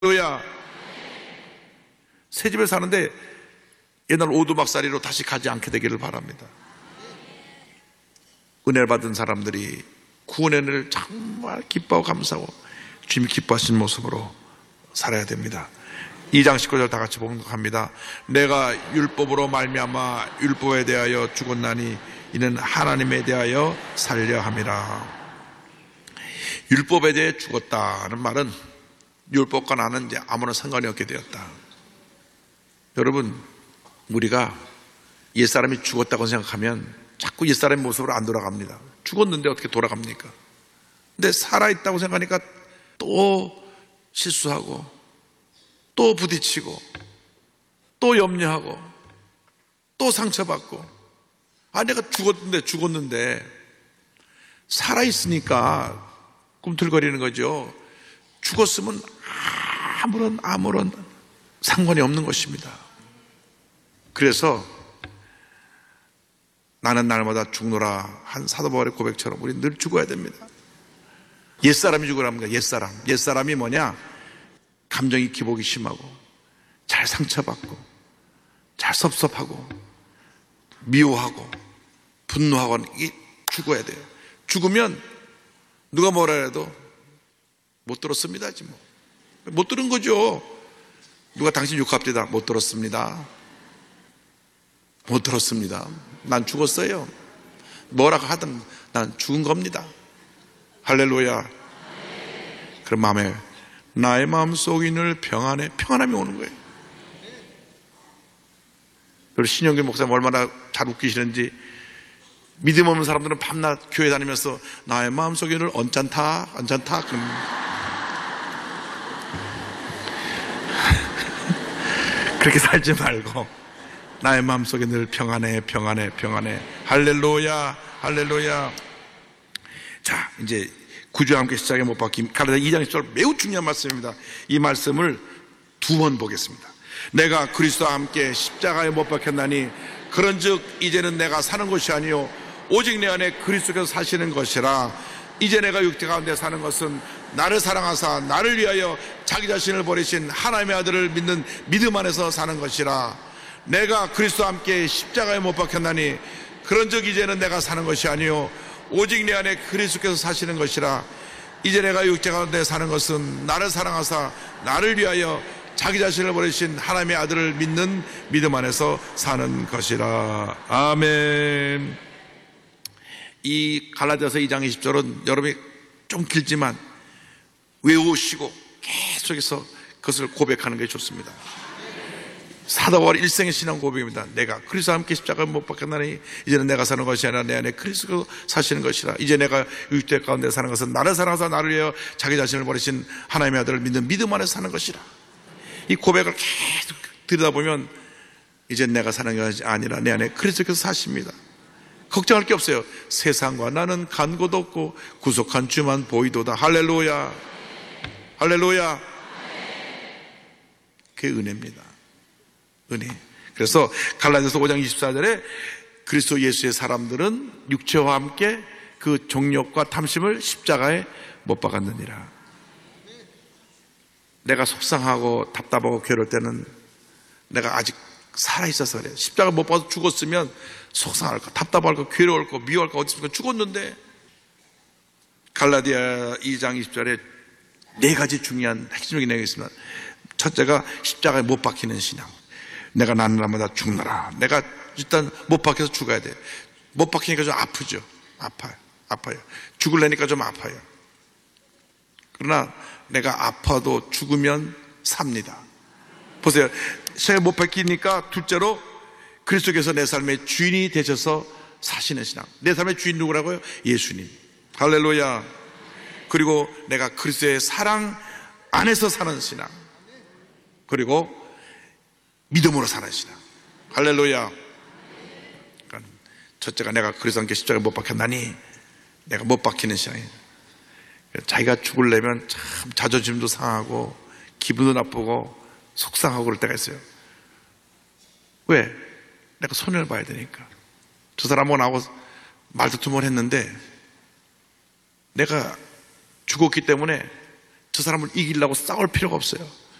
할렐루야. 새 집에 사는데 옛날 오두막살이로 다시 가지 않게 되기를 바랍니다. 은혜를 받은 사람들이 구원의 은혜를 정말 기뻐하고 감사하고 주님이 기뻐하신 모습으로 살아야 됩니다. 2장 19절 다 같이 봉독합니다. 내가 율법으로 말미암아 율법에 대하여 죽었나니 이는 하나님에 대하여 살려 함이라. 율법에 대해 죽었다는 말은 율법과 나는 이제 아무런 상관이 없게 되었다. 여러분, 우리가 옛사람이 죽었다고 생각하면 자꾸 옛사람의 모습으로 안 돌아갑니다. 죽었는데 어떻게 돌아갑니까? 근데 살아있다고 생각하니까 또 실수하고 또 부딪히고 또 염려하고 또 상처받고, 아 내가 죽었는데 살아있으니까 꿈틀거리는 거죠. 죽었으면 아무런 상관이 없는 것입니다. 그래서 나는 날마다 죽노라 한 사도 바울의 고백처럼 우리 늘 죽어야 됩니다. 옛사람이 죽으랍니다. 옛사람이 뭐냐? 감정이 기복이 심하고 잘 상처받고 잘 섭섭하고 미워하고 분노하고 이게 죽어야 돼요. 죽으면 누가 뭐라 해도 못 들었습니다. 못 들은 거죠. 누가 당신 욕합디다. 못 들었습니다. 못 들었습니다. 난 죽었어요. 뭐라고 하든 난 죽은 겁니다. 할렐루야. 그럼 마음에 나의 마음속에 늘 평안함이 오는 거예요. 그리고 신영길 목사님 얼마나 잘 웃기시는지, 믿음 없는 사람들은 밤낮 교회 다니면서 나의 마음속에 늘 언짢다 그렇게 살지 말고 나의 마음속에 늘 평안해. 할렐루야. 자, 이제 구주와 함께 십자가에 못 박힌 갈라디아 2장 10절 매우 중요한 말씀입니다. 이 말씀을 두 번 보겠습니다. 내가 그리스도와 함께 십자가에 못 박혔나니 그런즉 이제는 내가 사는 것이 아니요 오직 내 안에 그리스도께서 사시는 것이라. 이제 내가 육체 가운데 사는 것은 나를 사랑하사 나를 위하여 자기 자신을 버리신 하나님의 아들을 믿는 믿음 안에서 사는 것이라. 내가 그리스도와 함께 십자가에 못 박혔나니 그런즉 이제는 내가 사는 것이 아니요 오직 내 안에 그리스도께서 사시는 것이라. 이제 내가 육체 가운데 사는 것은 나를 사랑하사 나를 위하여 자기 자신을 버리신 하나님의 아들을 믿는 믿음 안에서 사는 것이라. 아멘. 이 갈라디아서 2장 20절은 여러분이 좀 길지만 외우시고 계속해서 그것을 고백하는 게 좋습니다. 사도 바울 일생의 신앙 고백입니다. 내가 그리스도와 함께 십자가에 못 박혔나니 이제는 내가 사는 것이 아니라 내 안에 그리스도가 사시는 것이라. 이제 내가 육체 가운데 사는 것은 나를 사랑하사 나를 위하여 자기 자신을 버리신 하나님의 아들을 믿는 믿음 안에서 사는 것이라. 이 고백을 계속 들여다보면 이제 내가 사는 것이 아니라 내 안에 그리스도께서 사십니다. 걱정할 게 없어요. 세상과 나는 간 곳 없고 구속한 주만 보이도다. 할렐루야. 그게 은혜입니다. 은혜. 그래서 갈라디아서 5장 24절에 그리스도 예수의 사람들은 육체와 함께 그 정욕과 탐심을 십자가에 못 박았느니라. 내가 속상하고 답답하고 괴로울 때는 내가 아직 살아있어서 그래요. 십자가 못 박아서 죽었으면 속상할 거, 답답할 거, 괴로울 거, 미워할 거 어디 있습니까? 죽었는데. 갈라디아 2장 20절에 네 가지 중요한 핵심적인 내용이 있습니다. 첫째가 십자가에 못 박히는 신앙. 내가 나는 날마다 죽노라. 내가 일단 못 박혀서 죽어야 돼. 못 박히니까 좀 아프죠. 아파요. 죽을래니까 좀 아파요. 그러나 내가 아파도 죽으면 삽니다. 보세요. 십자가에 못 박히니까 둘째로 그리스도께서 내 삶의 주인이 되셔서 사시는 신앙. 내 삶의 주인 누구라고요? 예수님. 할렐루야. 그리고 내가 그리스도의 사랑 안에서 사는 신앙. 그리고 믿음으로 사는 신앙. 할렐루야. 그러니까 첫째가 내가 그리스도와 함께 십자가에 못 박혔나니 내가 못 박히는 신앙이에요. 자기가 죽으려면 참 자존심도 상하고 기분도 나쁘고 속상하고 그럴 때가 있어요. 왜? 내가 손해를 봐야 되니까. 저 사람하고 나하고 말다툼을 했는데 내가 죽었기 때문에 저 사람을 이기려고 싸울 필요가 없어요.